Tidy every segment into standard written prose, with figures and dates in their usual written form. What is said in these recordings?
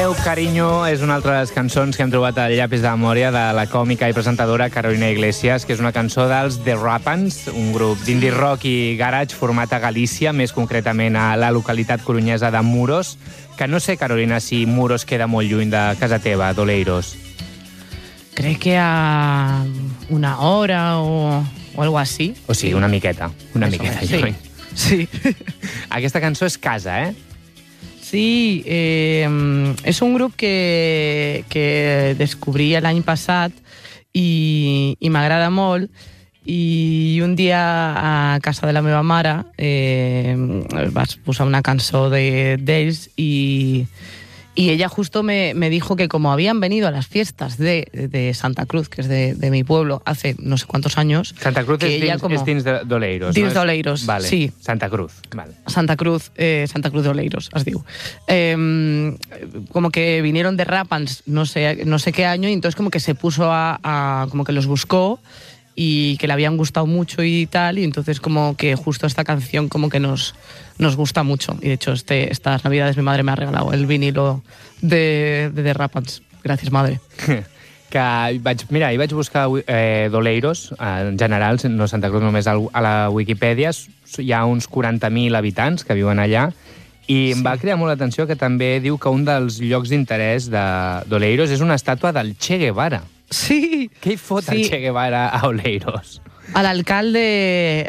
meu carinyo és una altra de les cançons que hem trobat al llapis de memòria de la còmica i presentadora Carolina Iglesias, que és una cançó dels The Rapans, un grup d'indie rock i garage format a Galícia, més concretament a la localitat corunyesa de Muros, que no sé, Carolina, si Muros queda molt lluny de casa teva, d'Oleiros. Crec que a una hora o algo así. O sigui, una miqueta miqueta lluny. Sí. Aquesta cançó és Casa, eh? Sí, és un grup que descobrí l'any passat i m'agrada molt, i un dia a casa de la meva mare vaig posar una cançó d'ells y ella justo me dijo que como habían venido a las fiestas de Santa Cruz, que es de mi pueblo, hace no sé cuántos años... Santa Cruz és dins d'Oleiros, dins d'Oleiros, vale. Sí. Santa Cruz, vale. Santa Cruz de Oleiros, es diu. Como que vinieron de Rapans no sé qué año, y entonces como que se puso como que los buscó y que le habían gustado mucho y tal, y entonces como que justo esta canción como que nos gusta mucho. Y de hecho estas navidades mi madre me ha regalado el vinilo de Rapans. Gracias, madre. Hi vaig buscar d'Oleiros, en general, no Santa Cruz només, a la Wikipedia. Hi ha uns 40.000 habitants que viuen allà, i em va cridar molt l'atenció que també diu que un dels llocs d'interès d'Oleiros és una estàtua del Che Guevara. Sí. Què hi fot el Che Guevara a Oleiros? A l'alcalde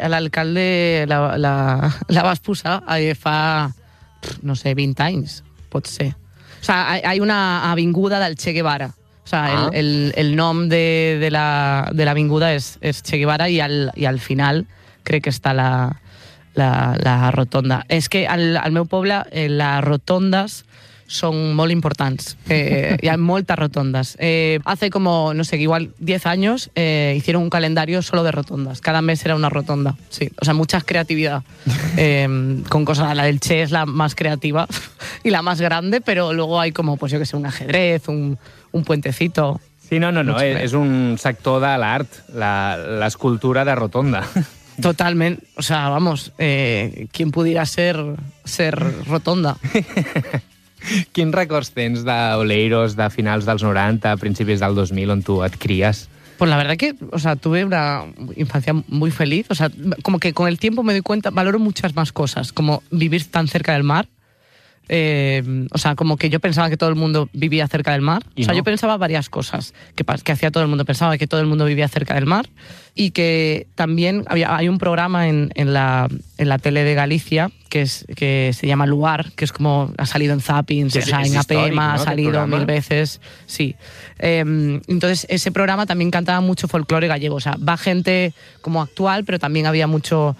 la vas posar fa, no sé, 20 anys, pot ser. O sea, hay una avinguda del Che Guevara. O sea, el nom de l'avinguda és Che Guevara, i al final crec que està la rotonda. És que al meu poble les rotondes son muy importantes. Y hay muchas rotondas. Hace como, no sé, igual 10 años hicieron un calendario solo de rotondas. Cada mes era una rotonda. Sí, o sea, mucha creatividad. Con cosas, la del Che es la más creativa y la más grande, pero luego hay como, pues yo que sé, un ajedrez, un puentecito. Sí, no, és un sector de l'art, l'escultura de rotonda. Totalmente. O sea, vamos, ¿quién pudiera ser rotonda? Quins records tens d'Oleiros de finals dels 90, principis del 2000, on tu et cries? Pues la verdad que, o sea, tuve una infancia muy feliz. O sea, como que con el tiempo me doy cuenta, valoro muchas más cosas, como vivir tan cerca del mar. O sea, como que yo pensaba que todo el mundo vivía cerca del mar. O sea, yo pensaba varias cosas que hacía todo el mundo. Pensaba que todo el mundo vivía cerca del mar, y que también hay un programa en la tele de Galicia que se llama Luar, que es como ha salido en Zappings, o sea, en APM ha salido 1000 veces. Sí. Entonces, ese programa también cantaba mucho folclore gallego. O sea, va gente como actual, pero también había mucho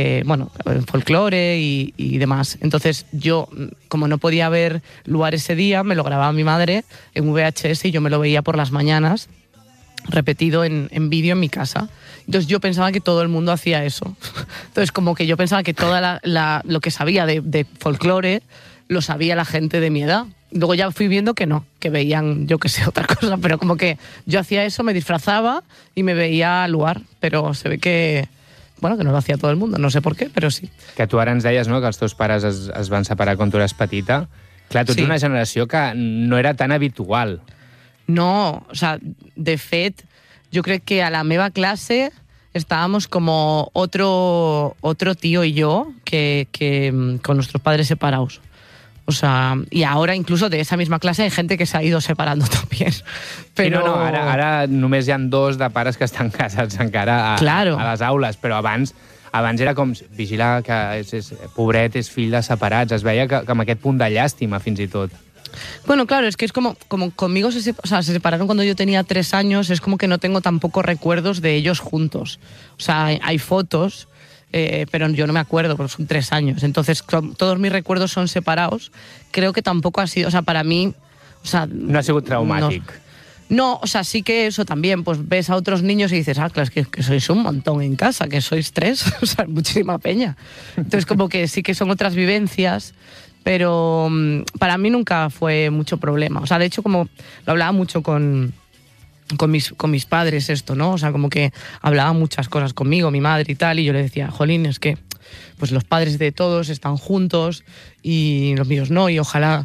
folclore y demás. Entonces, yo, como no podía ver Luar ese día, me lo grababa mi madre en VHS y yo me lo veía por las mañanas, repetido en vídeo en mi casa. Entonces yo pensaba que todo el mundo hacía eso. Entonces como que yo pensaba que toda lo que sabía de folclore lo sabía la gente de mi edad. Luego ya fui viendo que no, que veían, yo que sé, otra cosa, pero como que yo hacía eso, me disfrazaba y me veía al lugar, pero se ve que, bueno, que no lo hacía todo el mundo, no sé por qué, pero sí. Que tu ara ens deies, no?, que els teus pares es van separar quan tu eres petita. Clar, tu ets una generació que no era tan habitual. No, o sea, de fet, yo creo que a la meva clase estábamos como otro tío y yo que con nuestros padres separados. O sea, y ahora incluso de esa misma clase hay gente que se ha ido separando también. Però... Sí, ara només hi ha 2 de pares que estan casats encara a les aules, però abans era com vigilar que és pobret, és fill de separats. Es veia que amb aquest punt de llàstima, fins i tot. Bueno, claro, es que es como conmigo se separaron cuando yo tenía 3 años, es como que no tengo tampoco recuerdos de ellos juntos. O sea, hay fotos, pero yo no me acuerdo porque son 3 años. Entonces, todos mis recuerdos son separados. Creo que tampoco ha sido, o sea, para mí... O sea, no ha sido traumático. No, o sea, sí que eso también, pues ves a otros niños y dices, claro, es que sois un montón en casa, que sois 3, o sea, muchísima peña. Entonces, como que sí que son otras vivencias, pero para mí nunca fue mucho problema. O sea, de hecho, como lo hablaba mucho con mis padres esto, ¿no? O sea, como que hablaba muchas cosas conmigo, mi madre y tal, y yo le decía, jolín, es que pues los padres de todos están juntos y los míos no, y ojalá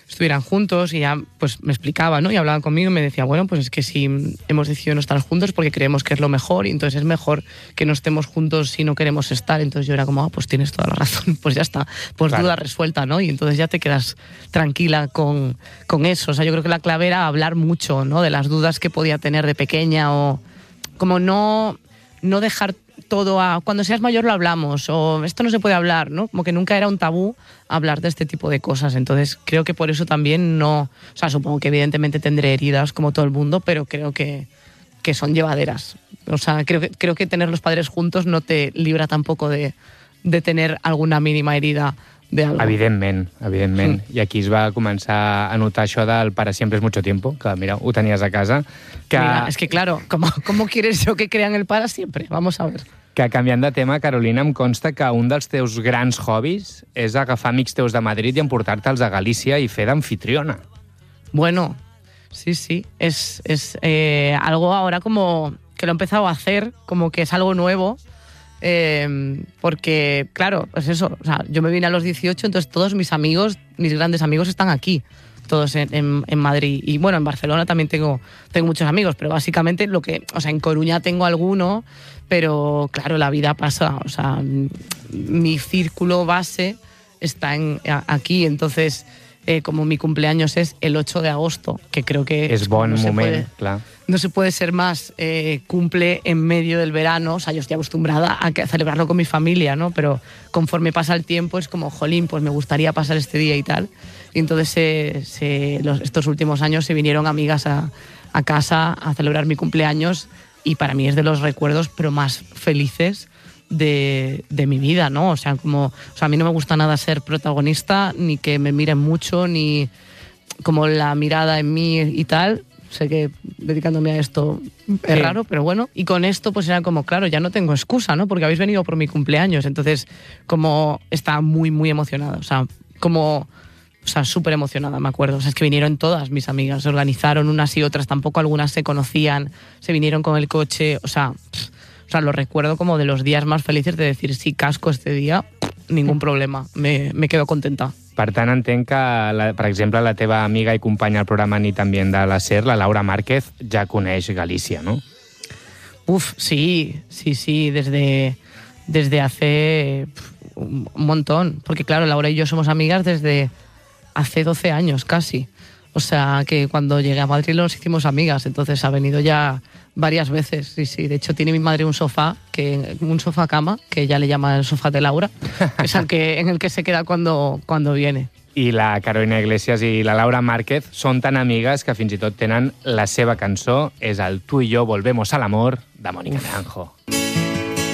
estuvieran juntos y ya pues me explicaba, ¿no? Y hablaban conmigo y me decía, bueno, pues es que si hemos decidido no estar juntos porque creemos que es lo mejor y entonces es mejor que no estemos juntos si no queremos estar. Entonces yo era como, pues tienes toda la razón, pues ya está, pues claro. Duda resuelta, ¿no? Y entonces ya te quedas tranquila con eso. O sea, yo creo que la clave era hablar mucho, ¿no? De las dudas que podía tener de pequeña o como no dejar todo a cuando seas mayor lo hablamos o esto no se puede hablar, ¿no? Como que nunca era un tabú hablar de este tipo de cosas. Entonces creo que por eso también no... O sea, supongo que evidentemente tendré heridas como todo el mundo, pero creo que son llevaderas. O sea, creo que tener los padres juntos no te libra tampoco de tener alguna mínima herida de algo. Evidentment. I aquí es va començar a notar això del para siempre es mucho tiempo, que mira, ho tenies a casa. Que... Mira, es que claro, ¿cómo quieres yo que crean el para siempre? Vamos a ver. Que canviant de tema, Carolina, em consta que un dels teus grans hobbies és agafar amics teus de Madrid i emportar-te'ls a Galícia i fer d'anfitriona. Bueno, sí. Es algo ahora como que lo he empezado a hacer, como que es algo nuevo. Porque, claro, pues eso, o sea, yo me vine a los 18, entonces todos mis amigos, mis grandes amigos están aquí, todos en Madrid. Y bueno, en Barcelona también tengo muchos amigos, pero básicamente en Coruña tengo alguno, pero claro, la vida pasa, o sea, mi círculo base está aquí, entonces como mi cumpleaños es el 8 de agosto, que creo que es bon moment, clar. No se puede ser más cumple en medio del verano. O sea, yo estoy acostumbrada a celebrarlo con mi familia, ¿no? Pero conforme pasa el tiempo es como, jolín, pues me gustaría pasar este día y tal. Y entonces estos últimos años se vinieron amigas a casa a celebrar mi cumpleaños y para mí es de los recuerdos pero más felices de mi vida, ¿no? O sea, a mí no me gusta nada ser protagonista, ni que me miren mucho, ni como la mirada en mí y tal. Sé que dedicándome a esto es raro, pero bueno. Y con esto pues era como, claro, ya no tengo excusa, ¿no? Porque habéis venido por mi cumpleaños. Entonces, como estaba muy, muy emocionada. O sea, súper emocionada, me acuerdo. O sea, es que vinieron todas mis amigas. Se organizaron unas y otras. Tampoco algunas se conocían. Se vinieron con el coche. O sea, lo recuerdo como de los días más felices de decir, sí, casco este día, ningún problema. Me quedo contenta. Per tant, entenc que, per exemple, la teva amiga i companya al programa Ni també de la SER, la Laura Márquez, ja coneix Galícia, ¿no? Uf, sí, desde hace un montón. Porque claro, Laura y yo somos amigas desde hace 12 años casi. O sea, que cuando llegué a Madrid nos hicimos amigas, entonces ha venido ya varias veces. Sí. De hecho, tiene mi madre un sofá cama, que ella le llama el sofá de Laura, que es en el que se queda cuando viene. I la Carolina Iglesias i la Laura Márquez són tan amigues que fins i tot tenen la seva cançó, és el Tu y yo volvemos al amor, de Mónica Naranjo.